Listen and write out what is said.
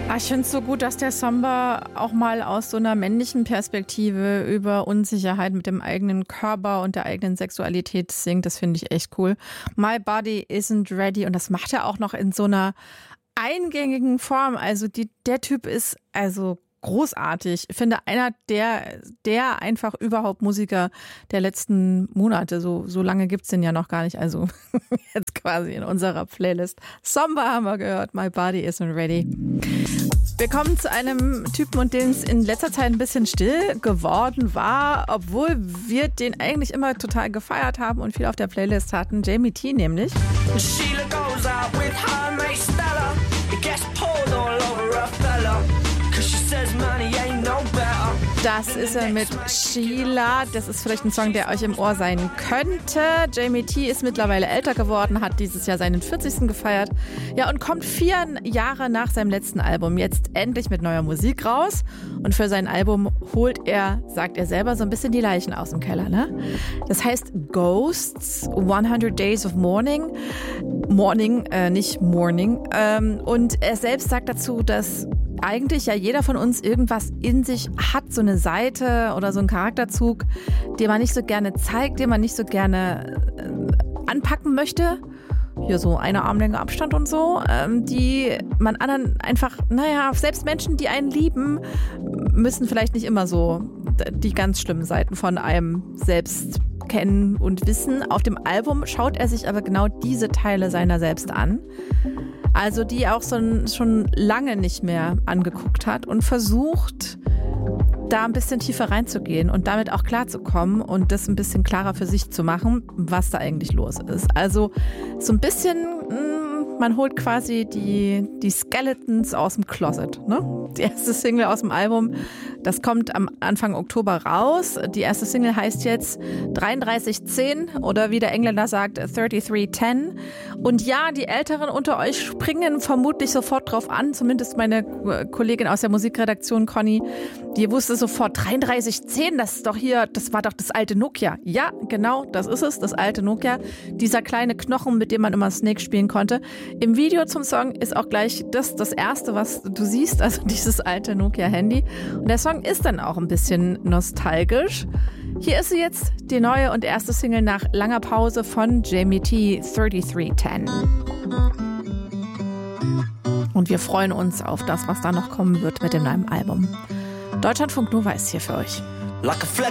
Ich finde es so gut, dass der Samba auch mal aus so einer männlichen Perspektive über Unsicherheit mit dem eigenen Körper und der eigenen Sexualität singt. Das finde ich echt cool. My Body Isn't Ready. Und das macht er auch noch in so einer eingängigen Form. Also der Typ ist also großartig. Ich finde, einer der einfach überhaupt Musiker der letzten Monate. So lange gibt es den ja noch gar nicht. Also jetzt quasi in unserer Playlist. Samba haben wir gehört. My Body Isn't Ready. Wir kommen zu einem Typen, und dem es in letzter Zeit ein bisschen still geworden war, obwohl wir den eigentlich immer total gefeiert haben und viel auf der Playlist hatten. Jamie T nämlich. Sheila goes out with her mate Stella. It gets pulled all over a fella. Cause she says money ain't no better. Das ist er mit Sheila. Das ist vielleicht ein Song, der euch im Ohr sein könnte. Jamie T ist mittlerweile älter geworden, hat dieses Jahr seinen 40. gefeiert. Ja, und kommt 4 Jahre nach seinem letzten Album jetzt endlich mit neuer Musik raus. Und für sein Album holt er, sagt er selber, so ein bisschen die Leichen aus dem Keller, ne? Das heißt Ghosts, 100 Days of Mourning. Nicht Morning. Und er selbst sagt dazu, dass eigentlich ja jeder von uns irgendwas in sich hat, so eine Seite oder so einen Charakterzug, den man nicht so gerne zeigt, den man nicht so gerne anpacken möchte. Hier so eine Armlänge Abstand und so, die man anderen einfach, selbst Menschen, die einen lieben, müssen vielleicht nicht immer so die ganz schlimmen Seiten von einem selbst kennen und wissen. Auf dem Album schaut er sich aber genau diese Teile seiner selbst an. Also die auch schon lange nicht mehr angeguckt hat und versucht, da ein bisschen tiefer reinzugehen und damit auch klarzukommen und das ein bisschen klarer für sich zu machen, was da eigentlich los ist. Also so ein bisschen, man holt quasi die Skeletons aus dem Closet, ne? Die erste Single aus dem Album, das kommt am Anfang Oktober raus. Die erste Single heißt jetzt 3310 oder wie der Engländer sagt 3310. Und ja, die Älteren unter euch springen vermutlich sofort drauf an, zumindest meine Kollegin aus der Musikredaktion Conny, die wusste sofort 3310, das war doch das alte Nokia. Ja, genau, das ist es, das alte Nokia. Dieser kleine Knochen, mit dem man immer Snake spielen konnte. Im Video zum Song ist auch gleich das erste, was du siehst, also dieses alte Nokia-Handy. Und der Song ist dann auch ein bisschen nostalgisch. Hier ist sie jetzt, die neue und erste Single nach langer Pause von Jamie T, 3310. Und wir freuen uns auf das, was da noch kommen wird mit dem neuen Album. Deutschlandfunk Nova ist hier für euch.